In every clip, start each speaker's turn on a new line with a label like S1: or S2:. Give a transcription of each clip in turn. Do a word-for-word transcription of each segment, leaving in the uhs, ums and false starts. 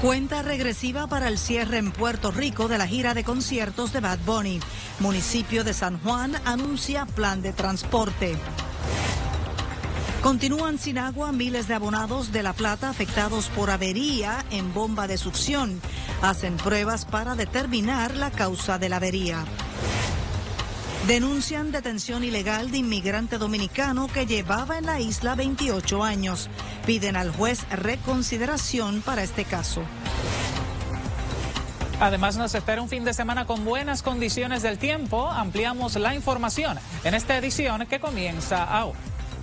S1: Cuenta regresiva para el cierre en Puerto Rico de la gira de conciertos de Bad Bunny. Municipio de San Juan anuncia plan de transporte. Continúan sin agua miles de abonados de La Plata afectados por avería en bomba de succión. Hacen pruebas para determinar la causa de la avería. Denuncian detención ilegal de inmigrante dominicano que llevaba en la isla veintiocho años. Piden al juez reconsideración para este caso.
S2: Además, nos espera un fin de semana con buenas condiciones del tiempo. Ampliamos la información en esta edición que comienza ahora.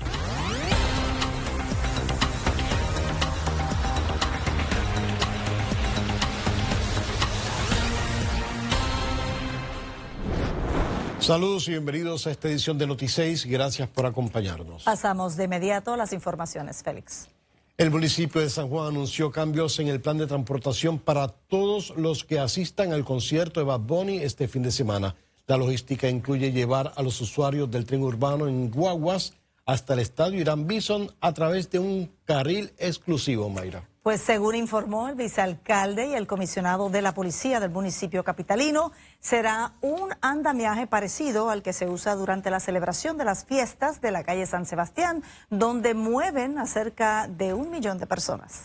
S3: Saludos y bienvenidos a esta edición de Noti seis. Gracias por acompañarnos.
S1: Pasamos de inmediato a las informaciones, Félix.
S3: El municipio de San Juan anunció cambios en el plan de transportación para todos los que asistan al concierto de Bad Bunny este fin de semana. La logística incluye llevar a los usuarios del tren urbano en guaguas hasta el estadio Irán Bison a través de un carril exclusivo, Mayra.
S1: Pues según informó el vicealcalde y el comisionado de la policía del municipio capitalino, será un andamiaje parecido al que se usa durante la celebración de las fiestas de la calle San Sebastián, donde mueven a cerca de un millón de personas.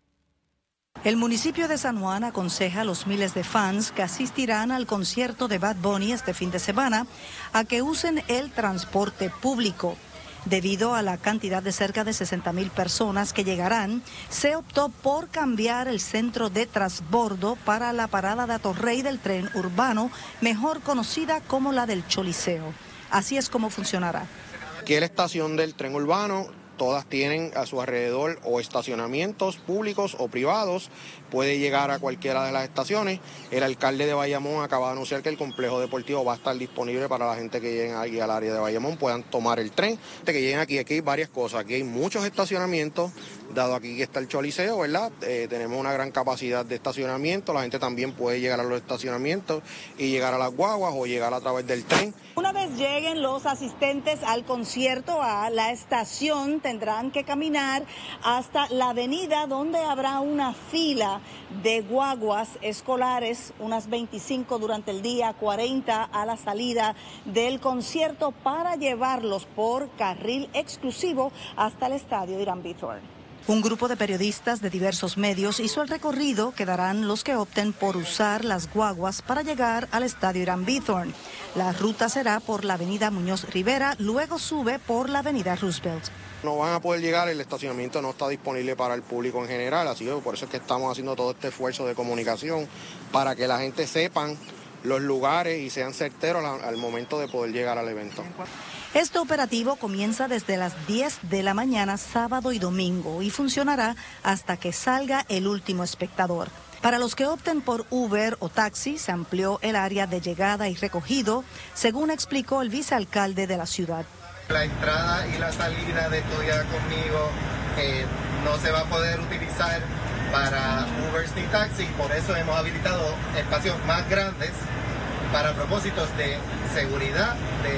S1: El municipio de San Juan aconseja a los miles de fans que asistirán al concierto de Bad Bunny este fin de semana a que usen el transporte público. Debido a la cantidad de cerca de sesenta mil personas que llegarán, se optó por cambiar el centro de transbordo para la parada de Atorrey del tren urbano, mejor conocida como la del Choliseo. Así es como funcionará.
S4: Aquí es la estación del tren urbano. Todas tienen a su alrededor o estacionamientos públicos o privados. Puede llegar a cualquiera de las estaciones. El alcalde de Bayamón acaba de anunciar que el complejo deportivo va a estar disponible para la gente que lleguen aquí al área de Bayamón, puedan tomar el tren. Que lleguen aquí, aquí hay varias cosas. Aquí hay muchos estacionamientos, dado aquí que está el Choliseo, ¿verdad? Eh, tenemos una gran capacidad de estacionamiento. La gente también puede llegar a los estacionamientos y llegar a las guaguas o llegar a través del tren.
S1: Una vez lleguen los asistentes al concierto a la estación, tendrán que caminar hasta la avenida donde habrá una fila de guaguas escolares, unas veinticinco durante el día, cuarenta a la salida del concierto para llevarlos por carril exclusivo hasta el estadio Irán Bithorn. Un grupo de periodistas de diversos medios hizo el recorrido que darán los que opten por usar las guaguas para llegar al estadio Irán Bithorn. La ruta será por la avenida Muñoz Rivera, luego sube por la avenida Roosevelt.
S4: No van a poder llegar, el estacionamiento no está disponible para el público en general, así que por eso es que estamos haciendo todo este esfuerzo de comunicación para que la gente sepan los lugares y sean certeros al, al momento de poder llegar al evento.
S1: Este operativo comienza desde las diez de la mañana, sábado y domingo, y funcionará hasta que salga el último espectador. Para los que opten por Uber o taxi, se amplió el área de llegada y recogido, según explicó el vicealcalde de la ciudad.
S5: La entrada y la salida de Estudia Conmigo eh, no se va a poder utilizar para Uber ni taxi, por eso hemos habilitado espacios más grandes para propósitos de seguridad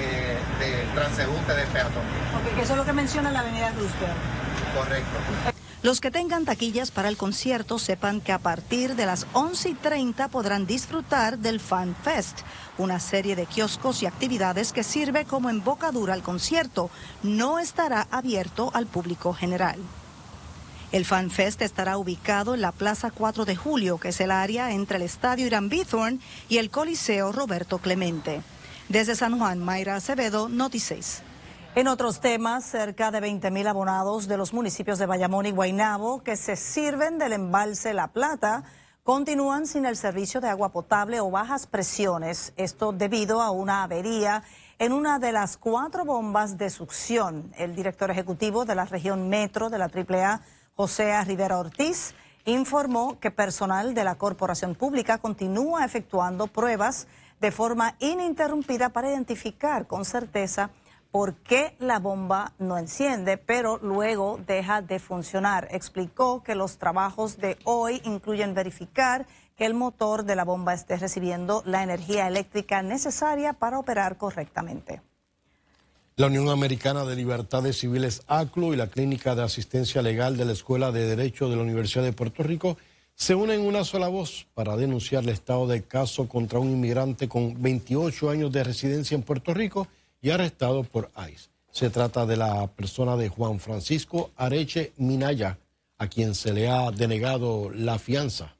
S5: de, de transeúnte de peatón.
S1: Porque eso es lo que menciona la avenida Roosevelt.
S5: Correcto.
S1: Los que tengan taquillas para el concierto sepan que a partir de las once y treinta podrán disfrutar del Fan Fest, una serie de kioscos y actividades que sirve como embocadura al concierto. No estará abierto al público general. El Fan Fest estará ubicado en la Plaza cuatro de julio, que es el área entre el estadio Irán Bithorn y el Coliseo Roberto Clemente. Desde San Juan, Mayra Acevedo, Noti seis. En otros temas, cerca de veinte mil abonados de los municipios de Bayamón y Guaynabo que se sirven del embalse La Plata continúan sin el servicio de agua potable o bajas presiones. Esto debido a una avería en una de las cuatro bombas de succión. El director ejecutivo de la región metro de la triple A, José Rivera Ortiz, informó que personal de la corporación pública continúa efectuando pruebas de forma ininterrumpida para identificar con certeza por qué la bomba no enciende, pero luego deja de funcionar. Explicó que los trabajos de hoy incluyen verificar que el motor de la bomba esté recibiendo la energía eléctrica necesaria para operar correctamente.
S3: La Unión Americana de Libertades Civiles, A C L U, y la Clínica de Asistencia Legal de la Escuela de Derecho de la Universidad de Puerto Rico se unen en una sola voz para denunciar el estado del caso contra un inmigrante con veintiocho años de residencia en Puerto Rico y arrestado por I C E. Se trata de la persona de Juan Francisco Areche Minaya, a quien se le ha denegado la fianza.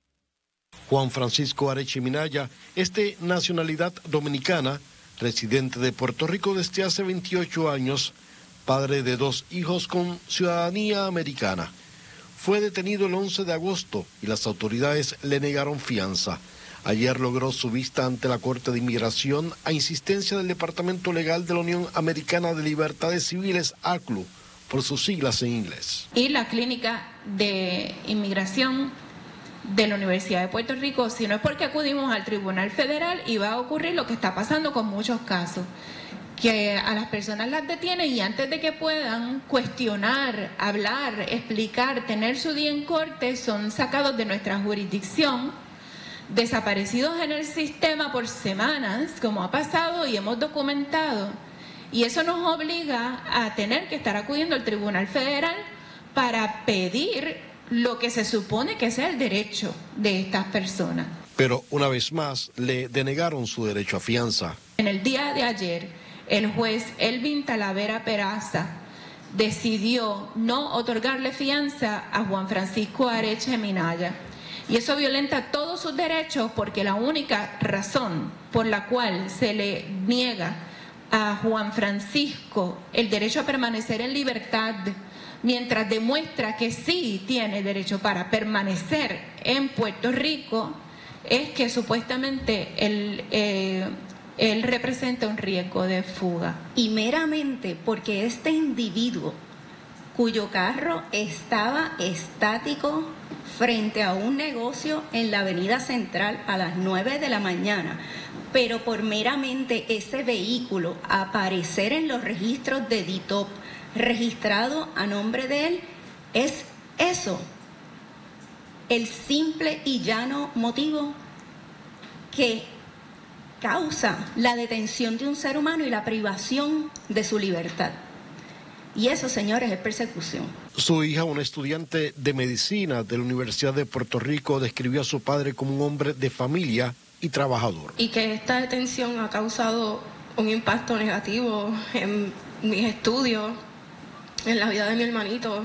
S3: Juan Francisco Areche Minaya es de nacionalidad dominicana, residente de Puerto Rico desde hace veintiocho años, padre de dos hijos con ciudadanía americana. Fue detenido el once de agosto y las autoridades le negaron fianza. Ayer logró su vista ante la Corte de Inmigración a insistencia del Departamento Legal de la Unión Americana de Libertades Civiles, A C L U, por sus siglas en inglés.
S6: Y la Clínica de Inmigración de la Universidad de Puerto Rico, si no es porque acudimos al Tribunal Federal, y va a ocurrir lo que está pasando con muchos casos, que a las personas las detienen y antes de que puedan cuestionar, hablar, explicar, tener su día en corte, son sacados de nuestra jurisdicción, desaparecidos en el sistema por semanas, como ha pasado y hemos documentado, y eso nos obliga a tener que estar acudiendo al Tribunal Federal para pedir lo que se supone que sea el derecho de estas personas.
S3: Pero una vez más le denegaron su derecho a fianza.
S6: En el día de ayer, el juez Elvin Talavera Peraza decidió no otorgarle fianza a Juan Francisco Areche Minaya. Y eso violenta todos sus derechos porque la única razón por la cual se le niega a Juan Francisco el derecho a permanecer en libertad, mientras demuestra que sí tiene derecho para permanecer en Puerto Rico, es que supuestamente él, eh, él representa un riesgo de fuga.
S7: Y meramente porque este individuo, cuyo carro estaba estático frente a un negocio en la Avenida Central a las nueve de la mañana, pero por meramente ese vehículo aparecer en los registros de D I T O P registrado a nombre de él, es eso, el simple y llano motivo que causa la detención de un ser humano y la privación de su libertad. Y eso, señores, es persecución.
S3: Su hija, una estudiante de medicina de la Universidad de Puerto Rico, describió a su padre como un hombre de familia y trabajador.
S8: Y que esta detención ha causado un impacto negativo en mis estudios, en la vida de mi hermanito.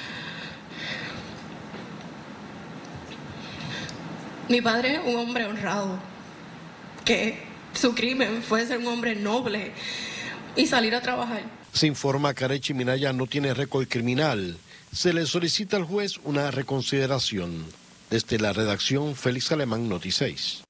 S8: Mi padre es un hombre honrado, que su crimen fue ser un hombre noble y salir a trabajar.
S3: Se informa que Areche Minaya no tiene récord criminal. Se le solicita al juez una reconsideración. Desde la redacción, Félix Alemán, Noti seis.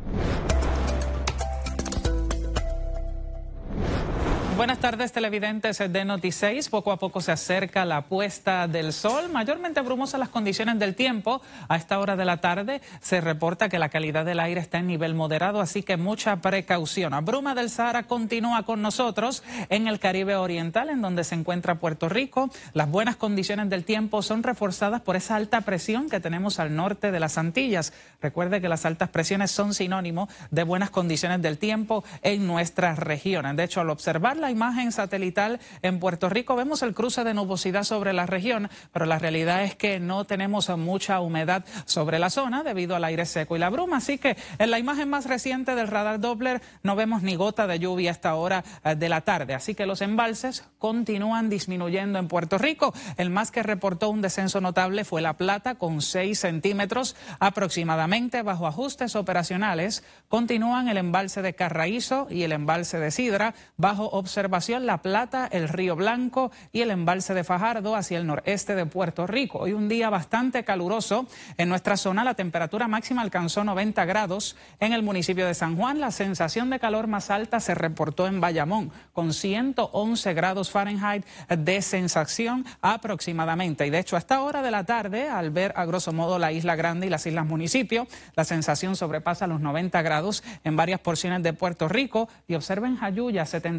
S2: Buenas tardes, televidentes de Noti seis. Poco a poco se acerca la puesta del sol. Mayormente brumosas las condiciones del tiempo. A esta hora de la tarde se reporta que la calidad del aire está en nivel moderado, así que mucha precaución. La bruma del Sahara continúa con nosotros en el Caribe Oriental, en donde se encuentra Puerto Rico. Las buenas condiciones del tiempo son reforzadas por esa alta presión que tenemos al norte de las Antillas. Recuerde que las altas presiones son sinónimo de buenas condiciones del tiempo en nuestras regiones. De hecho, al observar la imagen satelital en Puerto Rico vemos el cruce de nubosidad sobre la región, pero la realidad es que no tenemos mucha humedad sobre la zona debido al aire seco y la bruma, así que en la imagen más reciente del radar Doppler no vemos ni gota de lluvia a esta hora de la tarde, así que los embalses continúan disminuyendo en Puerto Rico. El más que reportó un descenso notable fue La Plata, con seis centímetros aproximadamente. Bajo ajustes operacionales continúan el embalse de Carraízo y el embalse de Sidra. Bajo observación La Plata, el Río Blanco y el embalse de Fajardo hacia el noreste de Puerto Rico. Hoy un día bastante caluroso en nuestra zona. La temperatura máxima alcanzó noventa grados en el municipio de San Juan. La sensación de calor más alta se reportó en Bayamón, con ciento once grados Fahrenheit de sensación aproximadamente. Y de hecho, a esta hora de la tarde, al ver a grosso modo la Isla Grande y las Islas Municipio, la sensación sobrepasa los noventa grados en varias porciones de Puerto Rico. Y observen Jayuya, setenta y ocho grados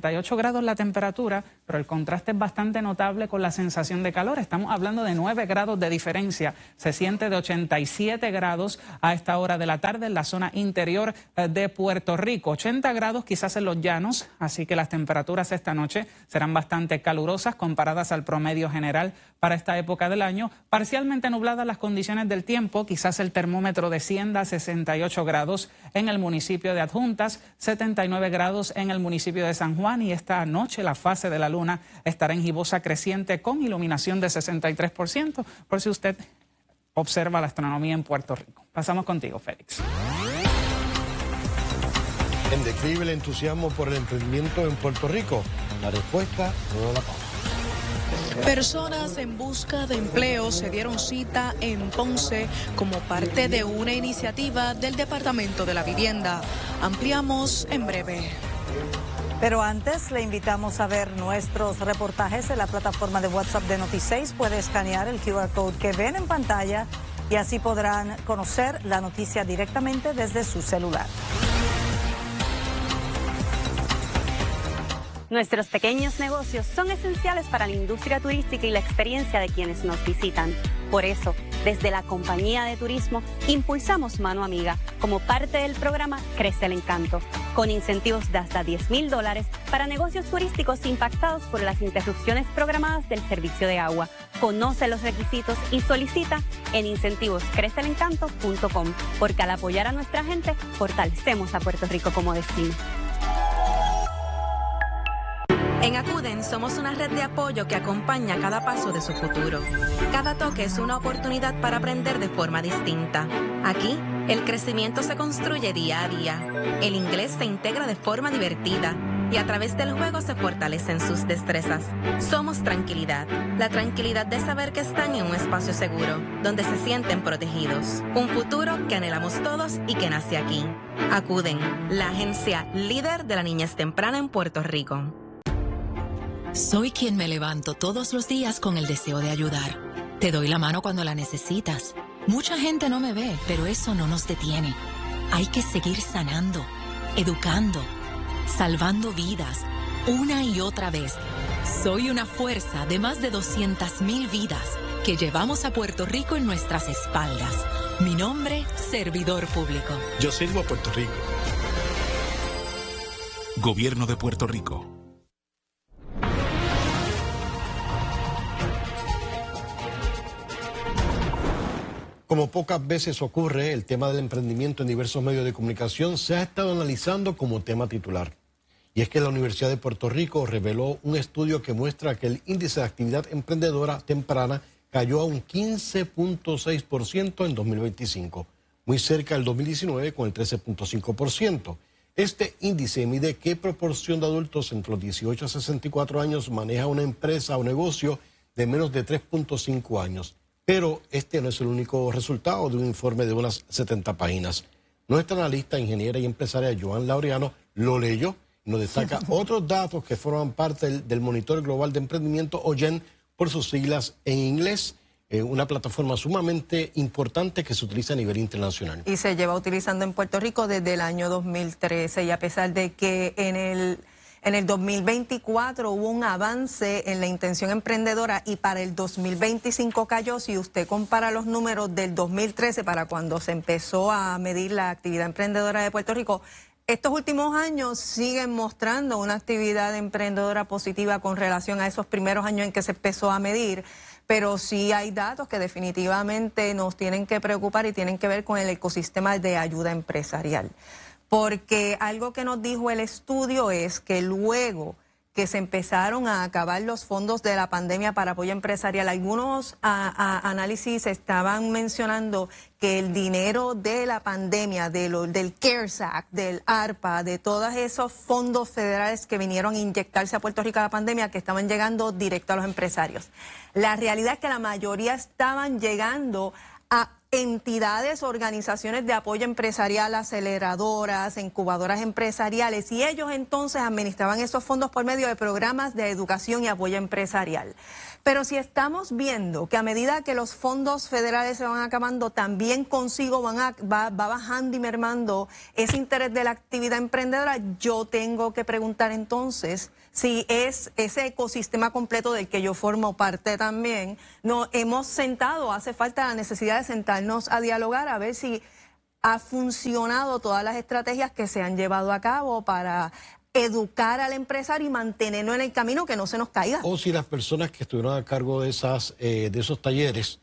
S2: grados la temperatura, pero el contraste es bastante notable con la sensación de calor. Estamos hablando de nueve grados de diferencia. Se siente de ochenta y siete grados a esta hora de la tarde en la zona interior de Puerto Rico. ochenta grados quizás en los llanos, así que las temperaturas esta noche serán bastante calurosas comparadas al promedio general para esta época del año. Parcialmente nubladas las condiciones del tiempo, quizás el termómetro descienda a sesenta y ocho grados en el municipio de Adjuntas, setenta y nueve grados en el municipio de San Juan, y esta noche la fase de la luna estará en gibosa creciente con iluminación de sesenta y tres por ciento, por si usted observa la astronomía en Puerto Rico. Pasamos contigo, Félix.
S3: En declive el entusiasmo por el emprendimiento en Puerto Rico. La respuesta no la pausa.
S9: Personas en busca de empleo se dieron cita en Ponce como parte de una iniciativa del Departamento de la Vivienda. Ampliamos en breve.
S1: Pero antes le invitamos a ver nuestros reportajes en la plataforma de WhatsApp de Noti seis. Puede escanear el Q R code que ven en pantalla y así podrán conocer la noticia directamente desde su celular.
S10: Nuestros pequeños negocios son esenciales para la industria turística y la experiencia de quienes nos visitan. Por eso, desde la Compañía de Turismo, impulsamos Mano Amiga como parte del programa Crece el Encanto, con incentivos de hasta diez mil dólares para negocios turísticos impactados por las interrupciones programadas del servicio de agua. Conoce los requisitos y solicita en incentivos crece el encanto punto com, porque al apoyar a nuestra gente, fortalecemos a Puerto Rico como destino.
S11: En Acuden somos una red de apoyo que acompaña cada paso de su futuro. Cada toque es una oportunidad para aprender de forma distinta. Aquí, el crecimiento se construye día a día. El inglés se integra de forma divertida y a través del juego se fortalecen sus destrezas. Somos tranquilidad, la tranquilidad de saber que están en un espacio seguro, donde se sienten protegidos. Un futuro que anhelamos todos y que nace aquí. Acuden, la agencia líder de la niñez temprana en Puerto Rico.
S12: Soy quien me levanto todos los días con el deseo de ayudar. Te doy la mano cuando la necesitas. Mucha gente no me ve, pero eso no nos detiene. Hay que seguir sanando, educando, salvando vidas, una y otra vez. Soy una fuerza de más de doscientas mil vidas que llevamos a Puerto Rico en nuestras espaldas. Mi nombre, Servidor Público.
S13: Yo sirvo a Puerto Rico. Gobierno de Puerto Rico.
S3: Como pocas veces ocurre, el tema del emprendimiento en diversos medios de comunicación se ha estado analizando como tema titular. Y es que la Universidad de Puerto Rico reveló un estudio que muestra que el índice de actividad emprendedora temprana cayó a un quince punto seis por ciento en dos mil veinticinco, muy cerca del dos mil diecinueve con el trece punto cinco por ciento. Este índice mide qué proporción de adultos entre los dieciocho a sesenta y cuatro años maneja una empresa o negocio de menos de tres punto cinco años. Pero este no es el único resultado de un informe de unas setenta páginas. Nuestra analista, ingeniera y empresaria Joan Laureano lo leyó y nos destaca otros datos que forman parte del, del Monitor Global de Emprendimiento, o GEN, por sus siglas en inglés, eh, una plataforma sumamente importante que se utiliza a nivel internacional.
S14: Y se lleva utilizando en Puerto Rico desde el año dos mil trece, y a pesar de que en el... En el dos mil veinticuatro hubo un avance en la intención emprendedora y para el dos mil veinticinco cayó. Si usted compara los números del dos mil trece para cuando se empezó a medir la actividad emprendedora de Puerto Rico, estos últimos años siguen mostrando una actividad emprendedora positiva con relación a esos primeros años en que se empezó a medir. Pero sí hay datos que definitivamente nos tienen que preocupar y tienen que ver con el ecosistema de ayuda empresarial. Porque algo que nos dijo el estudio es que luego que se empezaron a acabar los fondos de la pandemia para apoyo empresarial, algunos a, a, análisis estaban mencionando que el dinero de la pandemia, de lo, del CARES Act, del ARPA, de todos esos fondos federales que vinieron a inyectarse a Puerto Rico a la pandemia, que estaban llegando directo a los empresarios. La realidad es que la mayoría estaban llegando a entidades, organizaciones de apoyo empresarial, aceleradoras, incubadoras empresariales, y ellos entonces administraban esos fondos por medio de programas de educación y apoyo empresarial. Pero si estamos viendo que a medida que los fondos federales se van acabando, también consigo van a, va, va bajando y mermando ese interés de la actividad emprendedora, yo tengo que preguntar entonces si es ese ecosistema completo del que yo formo parte también. No hemos sentado, hace falta la necesidad de sentarnos a dialogar a ver si ha funcionado todas las estrategias que se han llevado a cabo para educar al empresario y mantenerlo en el camino, que no se nos caiga.
S3: O si las personas que estuvieron a cargo de, esas, eh, de esos talleres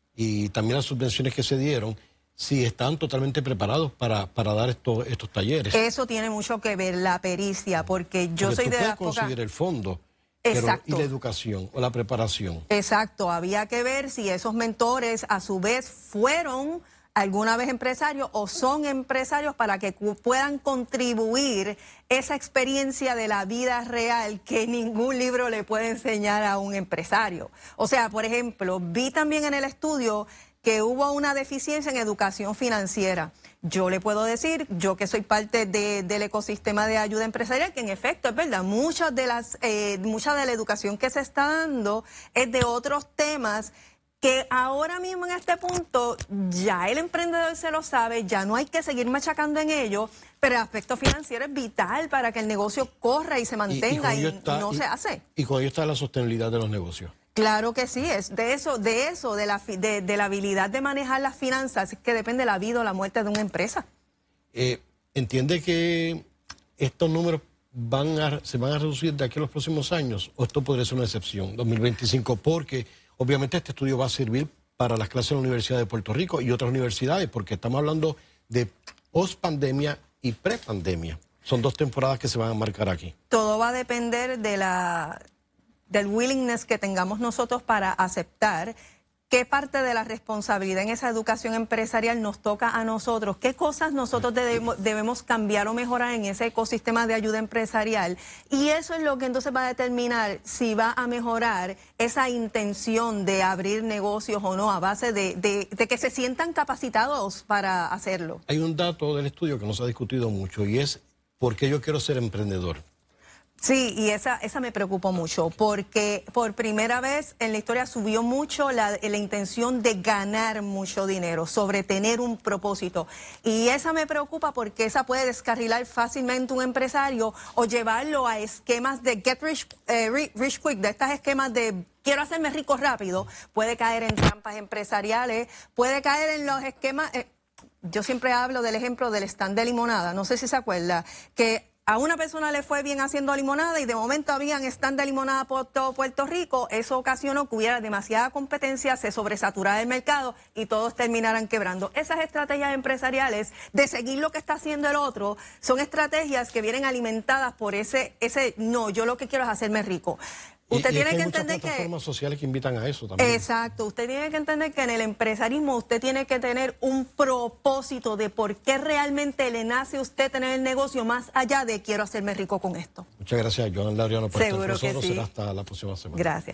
S3: y también las subvenciones que se dieron, si están totalmente preparados para, para dar estos, estos talleres.
S14: Eso tiene mucho que ver, la pericia, porque yo
S3: porque
S14: soy
S3: tú
S14: de
S3: puedes
S14: las pocas...
S3: conseguir el fondo,
S14: Exacto.
S3: pero, y la educación o la preparación.
S14: Exacto, había que ver si esos mentores a su vez fueron alguna vez empresarios o son empresarios para que puedan contribuir esa experiencia de la vida real que ningún libro le puede enseñar a un empresario. O sea, por ejemplo, vi también en el estudio que hubo una deficiencia en educación financiera. Yo le puedo decir, yo que soy parte de, del ecosistema de ayuda empresarial, que en efecto es verdad, muchas de las, eh, mucha de la educación que se está dando es de otros temas que ahora mismo en este punto ya el emprendedor se lo sabe, ya no hay que seguir machacando en ello, pero el aspecto financiero es vital para que el negocio corra y se mantenga y, y, está, y no y, se hace.
S3: Y con ello está la sostenibilidad de los negocios.
S14: Claro que sí, es de eso, de eso, de la, de, de la habilidad de manejar las finanzas, que depende de la vida o la muerte de una empresa.
S3: Eh, ¿Entiende que estos números van a, se van a reducir de aquí a los próximos años? ¿O esto podría ser una excepción, dos mil veinticinco? Porque obviamente este estudio va a servir para las clases de la Universidad de Puerto Rico y otras universidades, porque estamos hablando de post-pandemia y pre-pandemia. Son dos temporadas que se van a marcar aquí.
S14: Todo va a depender de la, del willingness que tengamos nosotros para aceptar qué parte de la responsabilidad en esa educación empresarial nos toca a nosotros, qué cosas nosotros debemos, debemos cambiar o mejorar en ese ecosistema de ayuda empresarial. Y eso es lo que entonces va a determinar si va a mejorar esa intención de abrir negocios o no, a base de, de, de que se sientan capacitados para hacerlo.
S3: Hay un dato del estudio que no se ha discutido mucho y es por qué yo quiero ser emprendedor.
S14: Sí, y esa, esa me preocupó mucho, porque por primera vez en la historia subió mucho la, la intención de ganar mucho dinero, sobre tener un propósito. Y esa me preocupa porque esa puede descarrilar fácilmente un empresario o llevarlo a esquemas de get rich, eh, rich quick, de estas esquemas de quiero hacerme rico rápido. Puede caer en trampas empresariales, puede caer en los esquemas... Eh, yo siempre hablo del ejemplo del stand de limonada, no sé si se acuerda, que a una persona le fue bien haciendo limonada y de momento habían stand de limonada por todo Puerto Rico. Eso ocasionó que hubiera demasiada competencia, se sobresaturara el mercado y todos terminaran quebrando. Esas estrategias empresariales de seguir lo que está haciendo el otro son estrategias que vienen alimentadas por ese, ese no, yo lo que quiero es hacerme rico. Usted
S3: y,
S14: tiene
S3: y
S14: que
S3: hay
S14: entender
S3: muchas plataformas
S14: que...
S3: sociales que invitan a eso también.
S14: Exacto, usted tiene que entender que en el empresarismo usted tiene que tener un propósito de por qué realmente le nace a usted tener el negocio más allá de quiero hacerme rico con esto.
S3: Muchas gracias, Joan Laureano, por estar con nosotros.
S14: Sí.
S3: Será hasta la próxima semana.
S14: Gracias.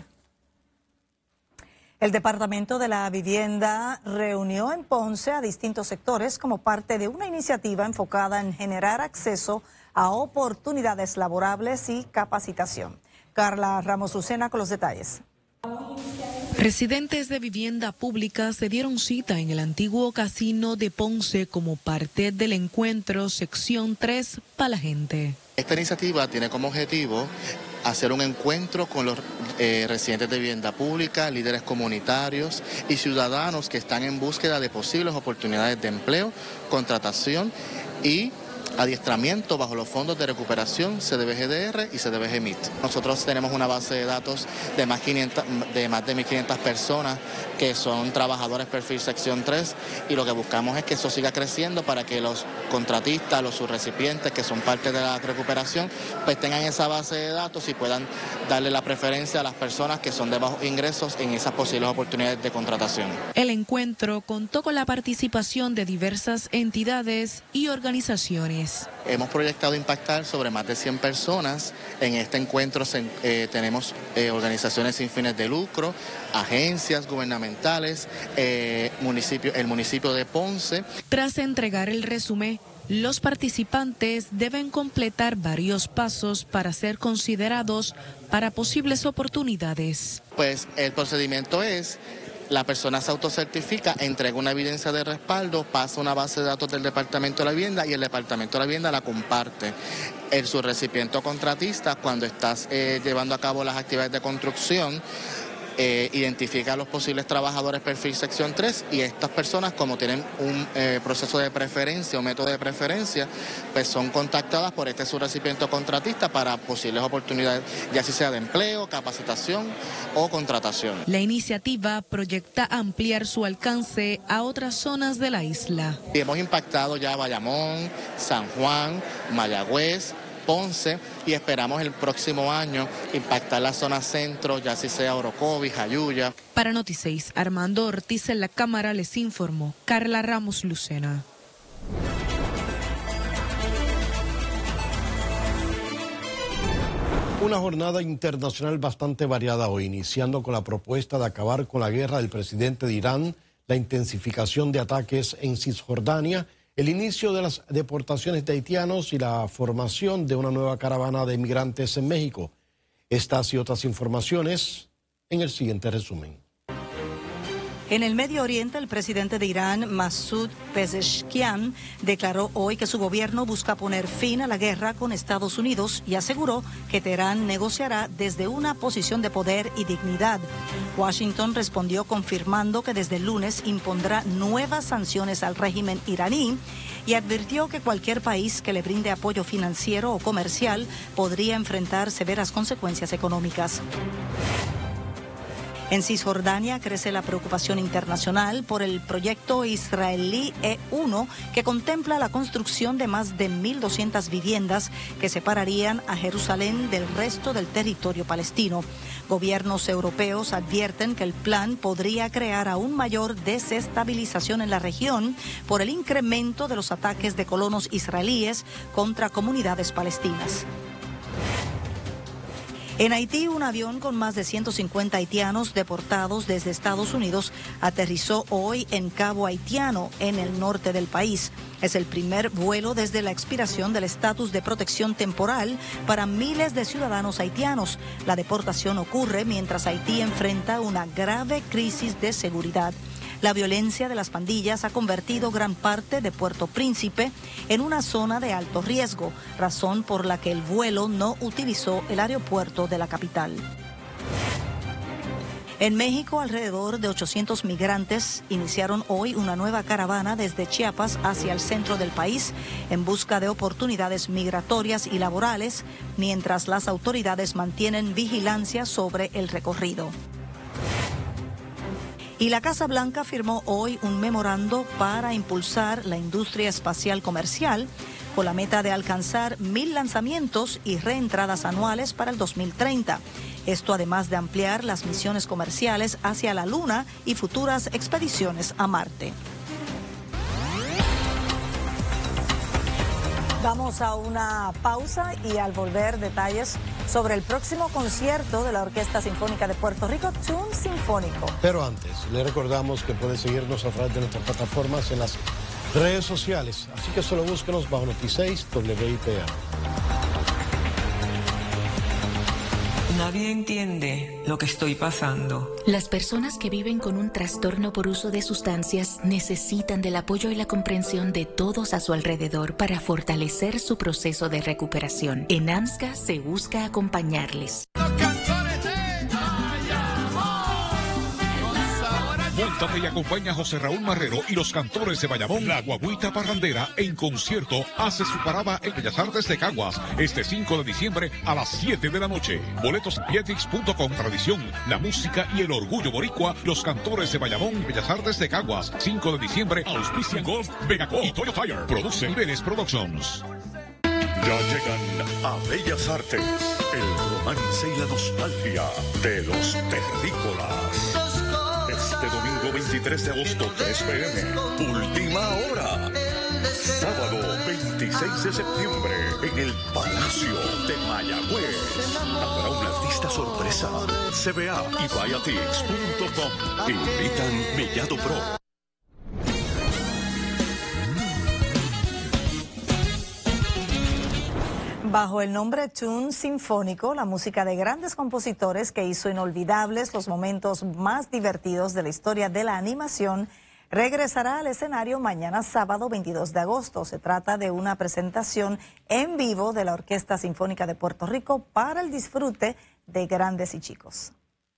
S1: El Departamento de la Vivienda reunió en Ponce a distintos sectores como parte de una iniciativa enfocada en generar acceso a oportunidades laborables y capacitación. Carla Ramos Lucena con los detalles.
S9: Residentes de vivienda pública se dieron cita en el antiguo casino de Ponce como parte del encuentro sección tres para la gente.
S15: Esta iniciativa tiene como objetivo hacer un encuentro con los eh, residentes de vivienda pública, líderes comunitarios y ciudadanos que están en búsqueda de posibles oportunidades de empleo, contratación y adiestramiento bajo los fondos de recuperación C D B G D R y C D B G M I T. Nosotros tenemos una base de datos de más, quinientas, de más de mil quinientas personas que son trabajadores perfil sección tres y lo que buscamos es que eso siga creciendo para que los contratistas, los subrecipientes que son parte de la recuperación, pues tengan esa base de datos y puedan darle la preferencia a las personas que son de bajos ingresos en esas posibles oportunidades de contratación.
S9: El encuentro contó con la participación de diversas entidades y organizaciones. mes.
S15: Hemos proyectado impactar sobre más de cien personas. En este encuentro se, eh, tenemos eh, organizaciones sin fines de lucro, agencias gubernamentales, eh, municipio, el municipio de Ponce.
S9: Tras entregar el resumen, los participantes deben completar varios pasos para ser considerados para posibles oportunidades.
S15: Pues el procedimiento es: la persona se autocertifica, entrega una evidencia de respaldo, pasa una base de datos del Departamento de la Vivienda y el Departamento de la Vivienda la comparte. El subrecipiente contratista, cuando estás eh, llevando a cabo las actividades de construcción, Eh, identifica a los posibles trabajadores perfil sección tres, y estas personas, como tienen un eh, proceso de preferencia o método de preferencia, pues son contactadas por este subrecipiente contratista para posibles oportunidades, ya sea de empleo, capacitación o contratación.
S9: La iniciativa proyecta ampliar su alcance a otras zonas de la isla.
S15: Y hemos impactado ya Bayamón, San Juan, Mayagüez, Ponce, y esperamos el próximo año impactar la zona centro, ya si sea Orocovis, Jayuya.
S9: Para Noti seis, Armando Ortiz en la cámara les informó Carla Ramos Lucena.
S3: Una jornada internacional bastante variada hoy, iniciando con la propuesta de acabar con la guerra del presidente de Irán, la intensificación de ataques en Cisjordania, el inicio de las deportaciones de haitianos y la formación de una nueva caravana de migrantes en México. Estas y otras informaciones en el siguiente resumen.
S1: En el Medio Oriente, el presidente de Irán, Masoud Pezeshkian, declaró hoy que su gobierno busca poner fin a la guerra con Estados Unidos y aseguró que Teherán negociará desde una posición de poder y dignidad. Washington respondió confirmando que desde el lunes impondrá nuevas sanciones al régimen iraní y advirtió que cualquier país que le brinde apoyo financiero o comercial podría enfrentar severas consecuencias económicas. En Cisjordania crece la preocupación internacional por el proyecto israelí E uno, que contempla la construcción de más de mil doscientas viviendas que separarían a Jerusalén del resto del territorio palestino. Gobiernos europeos advierten que el plan podría crear aún mayor desestabilización en la región por el incremento de los ataques de colonos israelíes contra comunidades palestinas. En Haití, un avión con más de ciento cincuenta haitianos deportados desde Estados Unidos aterrizó hoy en Cabo Haitiano, en el norte del país. Es el primer vuelo desde la expiración del estatus de protección temporal para miles de ciudadanos haitianos. La deportación ocurre mientras Haití enfrenta una grave crisis de seguridad. La violencia de las pandillas ha convertido gran parte de Puerto Príncipe en una zona de alto riesgo, razón por la que el vuelo no utilizó el aeropuerto de la capital. En México, alrededor de ochocientos migrantes iniciaron hoy una nueva caravana desde Chiapas hacia el centro del país en busca de oportunidades migratorias y laborales, mientras las autoridades mantienen vigilancia sobre el recorrido. Y la Casa Blanca firmó hoy un memorando para impulsar la industria espacial comercial con la meta de alcanzar mil lanzamientos y reentradas anuales para el dos mil treinta. Esto además de ampliar las misiones comerciales hacia la Luna y futuras expediciones a Marte. Vamos a una pausa y al volver detalles sobre el próximo concierto de la Orquesta Sinfónica de Puerto Rico, Tune Sinfónico.
S3: Pero antes, le recordamos que puede seguirnos a través de nuestras plataformas en las redes sociales, así que solo búsquenos bajo Noti seis W I P A.
S16: Nadie entiende lo que estoy pasando.
S12: Las personas que viven con un trastorno por uso de sustancias necesitan del apoyo y la comprensión de todos a su alrededor para fortalecer su proceso de recuperación. En AMSCA se busca acompañarles.
S13: Móntate y acompaña a José Raúl Marrero y los cantores de Bayamón. La Guaguita Parrandera en concierto hace su parada en Bellas Artes de Caguas este cinco de diciembre a las siete de la noche. Boletos pietix punto com. Tradición, la música y el orgullo boricua. Los cantores de Bayamón, Bellas Artes de Caguas. cinco de diciembre, auspicia Golf, Vegaco y Toyo Tire. Produce Niveles Productions.
S17: Ya llegan a Bellas Artes el romance y la nostalgia de los terrícolas. Este domingo veintitrés de agosto, tres p m Última hora. Sábado veintiséis de septiembre en el Palacio de Mayagüez. Habrá un artista sorpresa. C B A y Viatix punto com invitan Mellado Pro.
S1: Bajo el nombre Tune Sinfónico, la música de grandes compositores que hizo inolvidables los momentos más divertidos de la historia de la animación, regresará al escenario mañana sábado veintidós de agosto. Se trata de una presentación en vivo de la Orquesta Sinfónica de Puerto Rico para el disfrute de grandes y chicos.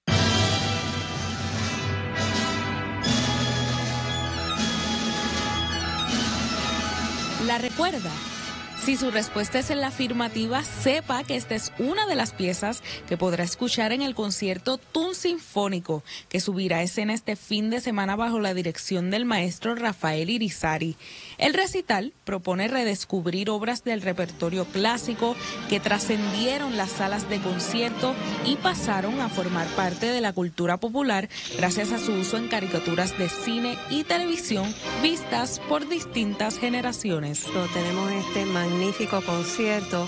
S18: ¿La recuerda? Si su respuesta es en la afirmativa, sepa que esta es una de las piezas que podrá escuchar en el concierto Tune Sinfónico, que subirá a escena este fin de semana bajo la dirección del maestro Rafael Irizarry. El recital propone redescubrir obras del repertorio clásico que trascendieron las salas de concierto y pasaron a formar parte de la cultura popular gracias a su uso en caricaturas de cine y televisión vistas por distintas generaciones.
S19: So, tenemos este magnífico concierto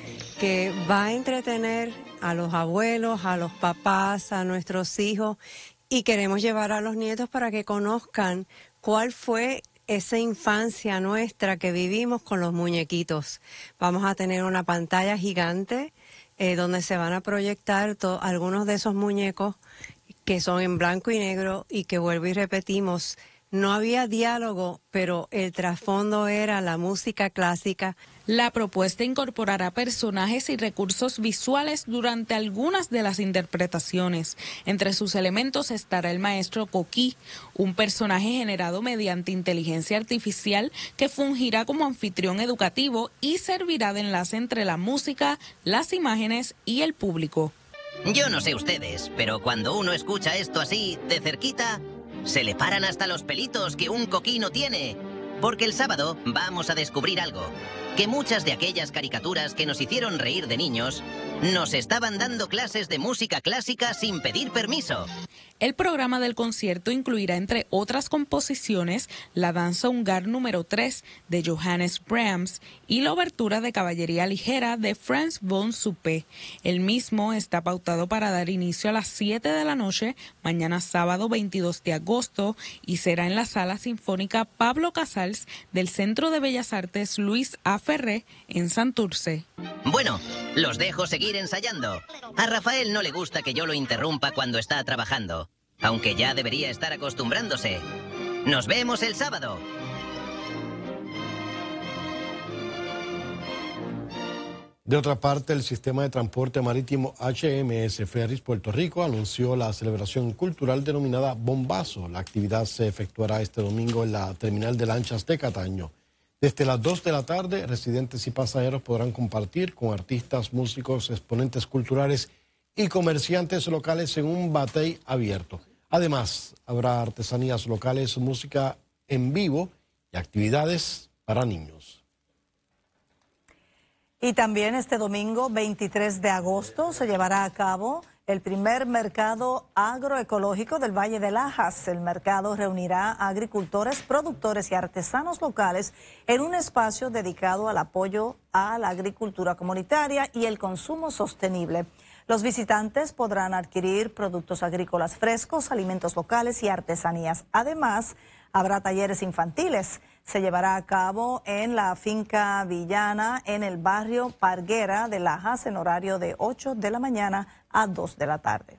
S19: que va a entretener a los abuelos, a los papás, a nuestros hijos, y queremos llevar a los nietos para que conozcan cuál fue esa infancia nuestra que vivimos con los muñequitos. Vamos a tener una pantalla gigante eh, donde se van a proyectar algunos de esos muñecos que son en blanco y negro y que, vuelvo y repetimos, no había diálogo, pero el trasfondo era la música clásica.
S18: La propuesta incorporará personajes y recursos visuales durante algunas de las interpretaciones. Entre sus elementos estará el maestro Coquí, un personaje generado mediante inteligencia artificial que fungirá como anfitrión educativo y servirá de enlace entre la música, las imágenes y el público.
S20: Yo no sé ustedes, pero cuando uno escucha esto así, de cerquita, se le paran hasta los pelitos que un coquí no tiene. Porque el sábado vamos a descubrir algo, que muchas de aquellas caricaturas que nos hicieron reír de niños nos estaban dando clases de música clásica sin pedir permiso.
S18: El programa del concierto incluirá, entre otras composiciones, la danza húngara número tres de Johannes Brahms y la obertura de Caballería Ligera de Franz von Suppé. El mismo está pautado para dar inicio a las siete de la noche, mañana sábado veintidós de agosto, y será en la Sala Sinfónica Pablo Casals del Centro de Bellas Artes Luis A. Ferré en Santurce.
S20: Bueno, los dejo seguir ensayando. A Rafael no le gusta que yo lo interrumpa cuando está trabajando, aunque ya debería estar acostumbrándose. ¡Nos vemos el sábado!
S3: De otra parte, el Sistema de Transporte Marítimo H M S Ferries Puerto Rico anunció la celebración cultural denominada Bombazo. La actividad se efectuará este domingo en la terminal de lanchas de Cataño. Desde las dos de la tarde, residentes y pasajeros podrán compartir con artistas, músicos, exponentes culturales y comerciantes locales en un batey abierto. Además, habrá artesanías locales, música en vivo y actividades para niños.
S1: Y también este domingo veintitrés de agosto se llevará a cabo el primer mercado agroecológico del Valle de Lajas. El mercado reunirá a agricultores, productores y artesanos locales en un espacio dedicado al apoyo a la agricultura comunitaria y el consumo sostenible. Los visitantes podrán adquirir productos agrícolas frescos, alimentos locales y artesanías. Además, habrá talleres infantiles. Se llevará a cabo en la finca Villana, en el barrio Parguera de Lajas, en horario de ocho de la mañana a dos de la tarde.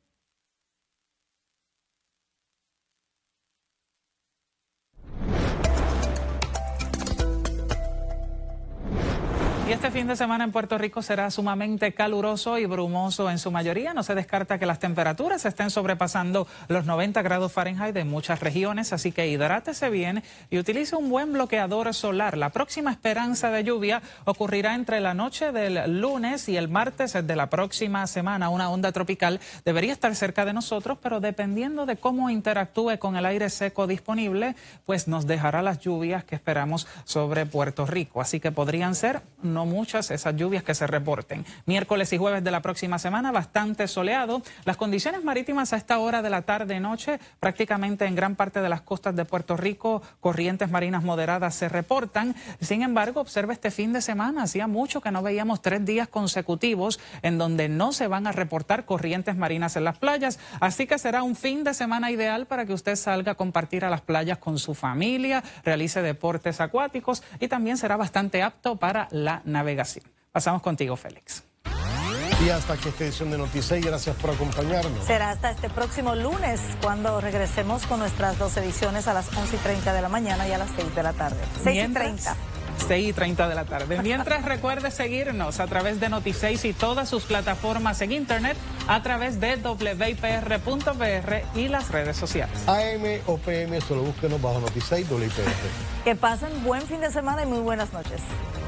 S2: Y este fin de semana en Puerto Rico será sumamente caluroso y brumoso en su mayoría. No se descarta que las temperaturas estén sobrepasando los noventa grados Fahrenheit en muchas regiones, así que hidrátese bien y utilice un buen bloqueador solar. La próxima esperanza de lluvia ocurrirá entre la noche del lunes y el martes de la próxima semana. Una onda tropical debería estar cerca de nosotros, pero dependiendo de cómo interactúe con el aire seco disponible, pues nos dejará las lluvias que esperamos sobre Puerto Rico. Así que podrían ser no no muchas esas lluvias que se reporten. Miércoles y jueves de la próxima semana, bastante soleado. Las condiciones marítimas a esta hora de la tarde-noche, prácticamente en gran parte de las costas de Puerto Rico, corrientes marinas moderadas se reportan. Sin embargo, observa este fin de semana, hacía mucho que no veíamos tres días consecutivos en donde no se van a reportar corrientes marinas en las playas, así que será un fin de semana ideal para que usted salga a compartir a las playas con su familia, realice deportes acuáticos y también será bastante apto para la navegación. Pasamos contigo, Félix.
S3: Y hasta aquí esta edición de Noticias, gracias por acompañarnos.
S1: Será hasta este próximo lunes cuando regresemos con nuestras dos ediciones a las once y treinta de la mañana y a las seis de la tarde. seis y treinta.
S2: seis y treinta de la tarde. Mientras, recuerde seguirnos a través de Noticias y todas sus plataformas en internet, a través de doble i p r punto p r y las redes sociales.
S3: A M o P M, solo búsquenos bajo Noticias y doble i p r.
S1: Que pasen buen fin de semana y muy buenas noches.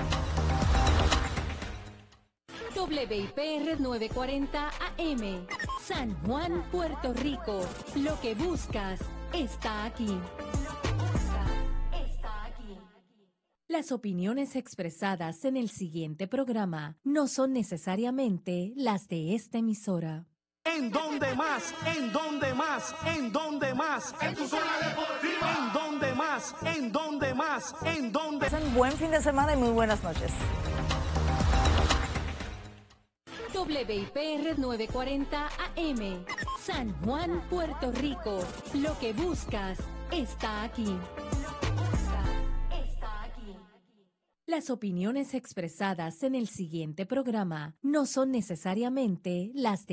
S21: W I P R novecientos cuarenta A M, San Juan, Puerto Rico. Lo que buscas está aquí. Las opiniones expresadas en el siguiente programa no son necesariamente las de esta emisora.
S22: ¿En dónde más? ¿En dónde más? ¿En dónde más? En tu zona deportiva. ¿En dónde más? ¿En dónde más? ¿En dónde?
S1: Pasen buen fin de semana y muy buenas noches.
S21: W I P R novecientos cuarenta A M, San Juan, Puerto Rico. Lo que buscas está aquí. Las opiniones expresadas en el siguiente programa no son necesariamente las de